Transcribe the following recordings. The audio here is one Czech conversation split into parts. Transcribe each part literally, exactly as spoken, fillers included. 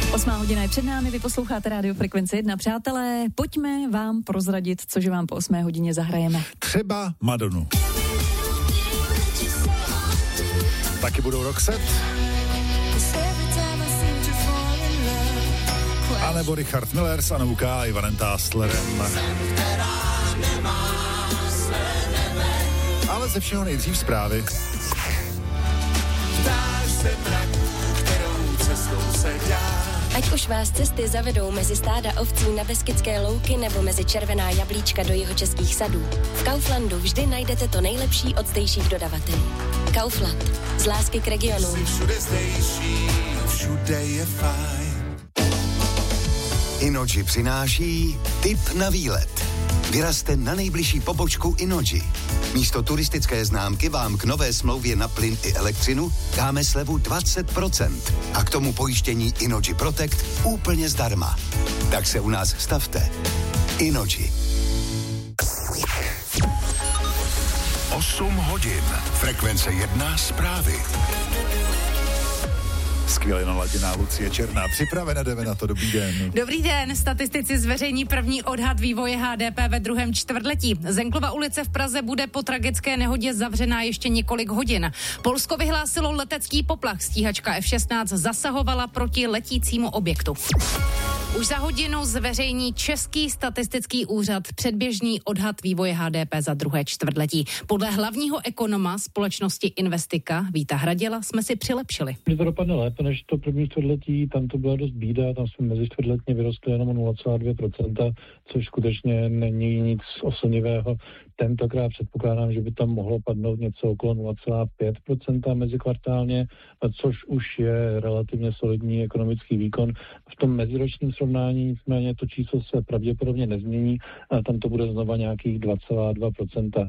Osmá hodina je před námi, vy posloucháte Rádio Frekvence jedna. Přátelé, pojďme vám prozradit, cože vám po osmé hodině zahrajeme. Třeba Madonu. Taky budou Roxette. A nebo Richard Miller s Anou K. a Ivanem Táslerem. Ale ze všeho nejdřív zprávy. Ať už vás cesty zavedou mezi stáda ovcí na Beskydské louky nebo mezi červená jablíčka do jihočeských sadů, v Kauflandu vždy najdete to nejlepší od zdejších dodavatelů. Kaufland. Z lásky k regionům. Všude zdejší, všude je fajn. Inoji přináší tip na výlet. Vyrazte na nejbližší pobočku Inoji. Místo turistické známky vám k nové smlouvě na plyn i elektřinu dáme slevu dvacet procent a k tomu pojištění Inoji Protect úplně zdarma. Tak se u nás stavte. Inoji. osm hodin. Frekvence jedna zprávy. Skvěle naladěná Lucie Černá. Připravena, jdeme na to. Dobrý den. Dobrý den. Statistici zveřejní první odhad vývoje H D P ve druhém čtvrtletí. Zenklova ulice v Praze bude po tragické nehodě zavřená ještě několik hodin. Polsko vyhlásilo letecký poplach. Stíhačka F šestnáct zasahovala proti letícímu objektu. Už za hodinu zveřejní Český statistický úřad předběžný odhad vývoje H D P za druhé čtvrtletí. Podle hlavního ekonoma společnosti Investika Víta Hraděla jsme si přilepšili. To dopadne lépe než to první čtvrtletí, tam to byla dost bída, tam jsme mezi čtvrtletně vyrostli jenom o nula celá dvě procenta, což skutečně není nic oslnivého. Tentokrát předpokládám, že by tam mohlo padnout něco okolo nula celá pět procenta mezikvartálně, což už je relativně solidní ekonomický výkon. V tom meziročním srovnání nicméně to číslo se pravděpodobně nezmění a tam to bude znova nějakých dva celá dva procenta.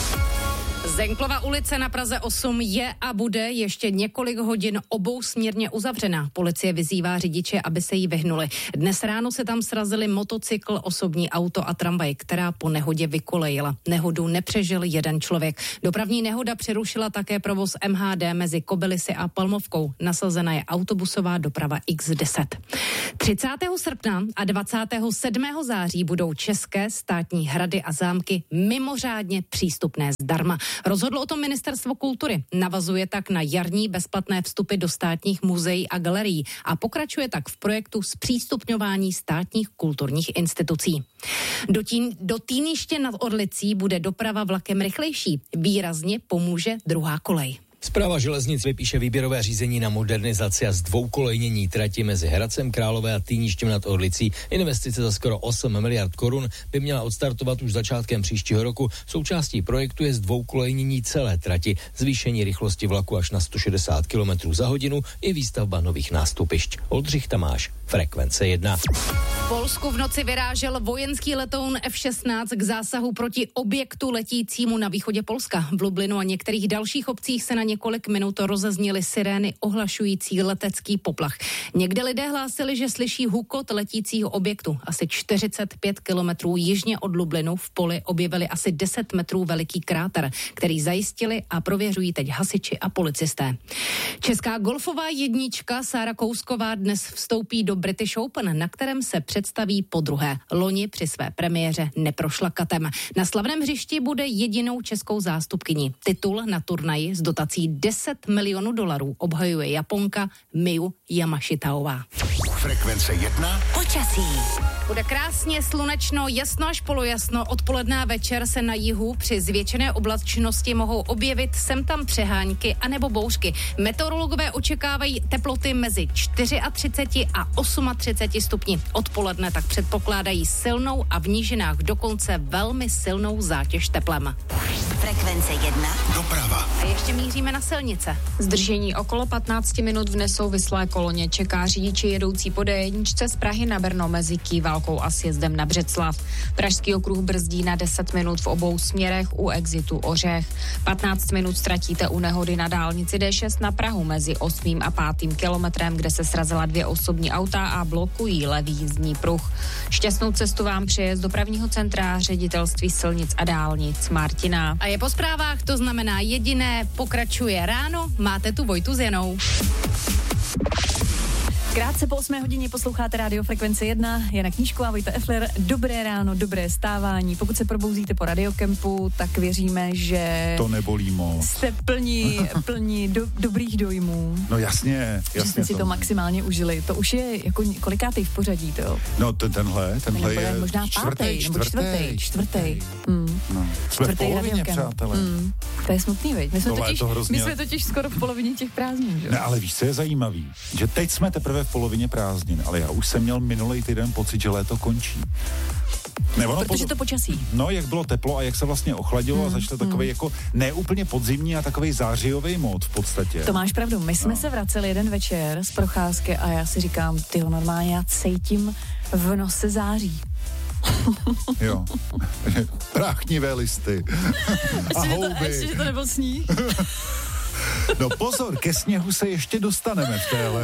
Zenklova ulice na Praze osm je a bude ještě několik hodin obousměrně uzavřena. Policie vyzývá řidiče, aby se jí vyhnuli. Dnes ráno se tam srazili motocykl, osobní auto a tramvaj, která po nehodě vykolejila. Nehodu nepřežil jeden člověk. Dopravní nehoda přerušila také provoz M H D mezi Kobylisy a Palmovkou. Nasazena je autobusová doprava X deset. třicátého srpna a dvacátého sedmého září budou české státní hrady a zámky mimořádně přístupné zdarma. Rozhodlo o tom Ministerstvo kultury. Navazuje tak na jarní bezplatné vstupy do státních muzeí a galerií a pokračuje tak v projektu zpřístupňování státních kulturních institucí. Do, tín, do Týniště nad Orlicí bude doprava vlakem rychlejší. Výrazně pomůže druhá kolej. Správa železnic vypíše výběrové řízení na modernizaci a zdvoukolejnění trati mezi Hradcem Králové a Týništěm nad Orlicí. Investice za skoro osm miliard korun by měla odstartovat už začátkem příštího roku. Součástí projektu je zdvoukolejnění celé trati, zvýšení rychlosti vlaku až na sto šedesát kilometrů za hodinu i výstavba nových nástupišť. Oldřich Tamáš, Frekvence jedna. V Polsku v noci vyrážel vojenský letoun F šestnáct k zásahu proti objektu letícímu na východě Polska. V Lublinu a některých dalších obcích se na několik minut rozezněly sirény ohlašující letecký poplach. Někde lidé hlásili, že slyší hukot letícího objektu. Asi čtyřicet pět kilometrů jižně od Lublinu v poli objevili asi deset metrů veliký kráter, který zajistili a prověřují teď hasiči a policisté. Česká golfová jednička Sára Kousková dnes vstoupí do British Open, na kterém se představí podruhé. Loni při své premiéře neprošla katem. Na slavném hřišti bude jedinou českou zástupkyní. Titul na turnaji s dotací deset milionů dolarů obhajuje Japonka Miu Yamashitaová. Frekvence jedna. Počasí. Bude krásně slunečno, jasno až polojasno. Odpoledne a večer se na jihu při zvětšené oblačnosti mohou objevit sem tam přehánky anebo bouřky. Meteorologové očekávají teploty mezi třicet čtyři a třicet osm stupni. Odpoledne tak předpokládají silnou a v nížinách dokonce velmi silnou zátěž teplem. Frekvence jedna. Doprava. A ještě míříme na silnice. Zdržení okolo patnáct minut v nesouvislé koloně čeká řidiči jedoucí po D jedna z Prahy na Brno mezi Kývalkou a sjezdem na Břeclav. Pražský okruh brzdí na deset minut v obou směrech u exitu Ořech. patnáct minut ztratíte u nehody na dálnici D šest na Prahu mezi osmým a pátým kilometrem, kde se srazila dvě osobní auta a blokují levý jízdní pruh. Šťastnou cestu vám přeje z dopravního centra Ředitelství silnic a dálnic Martina. A je po zprávách, to znamená jediné, pokračuje ráno, máte tu Vojtu s Janou. Krátce po osmé hodině posloucháte Rádio Frekvence jedna, Jana Knížková, Vojta Efler. Dobré ráno, dobré stávání. Pokud se probouzíte po radiokempu, tak věříme, že to nebolí moc. Jste plní, plní do, dobrých dojmů. No jasně, jasně. Že jste si to, to maximálně užili. To už je jako kolikátej v pořadí, to jo? No ten, tenhle, tenhle nebo je možná pátej, čtvrtý, nebo čtvrtý, čtvrtý. Mm. No. Jsme v polovině, přátelé. Mm. To je smutný, veď? My jsme, tohle totiž, hrozně... my jsme totiž skoro v polovině těch prázdnin, že? Ne, ale víš, co je zajímavý? Že teď jsme teprve v polovině prázdnin, ale já už jsem měl minulý týden pocit, že léto končí. Nebo no, protože to počasí. No, jak bylo teplo a jak se vlastně ochladilo hmm, a začal takový hmm. jako neúplně podzimní a takový zářijový mód v podstatě. To máš pravdu. My jsme no. se vraceli jeden večer z procházky a já si říkám, tyjo, normálně já cítím v nose září. Jo. Práchnivé listy. A houby. Ještě, že to nebyl sníh. No pozor, ke sněhu se ještě dostaneme v téhle